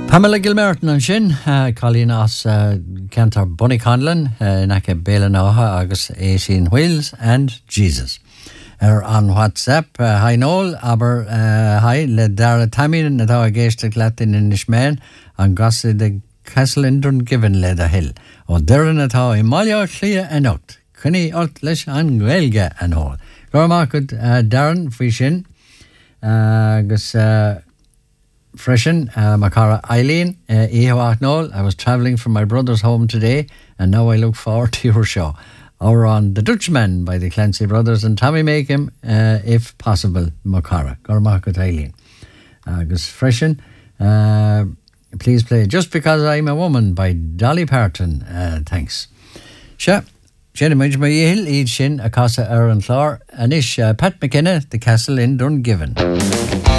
Pamela Gilmerton an sin, Colleen as Cantor Bunny Conlon, Naka Belanoha, Agus 18 Wheels, and Jesus. On WhatsApp, hi Noel, aber hi, le Dara Tamin, na dawa geistig Latin in Ishmael, an gosse de Castle in Dungiven le da hill. O Darren na dawa Imalia Clia and Oct. Cunny alt lish an Gwelga and all. Gormakut Darren Fishin, Gus Freshen, Makara Eileen, Ehawak Noel. I was travelling from my brother's home today, and now I look forward to your show. Or on The Dutchman by the Clancy Brothers and Tommy Makem, if possible, Makara. Gormakut Eileen. Gus Freshen, please play Just Because I'm a Woman by Dolly Parton. Thanks. Sure. Jenny Majma Yehil, Eid Shin, Akasa Aaron Clore, Anish Pat McKenna, The Castle in Dungiven.